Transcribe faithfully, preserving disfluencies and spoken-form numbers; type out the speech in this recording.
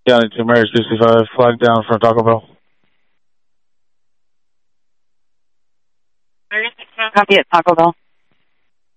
County to Mary sixty-five, flag down from Taco Bell. Copy at Taco Bell.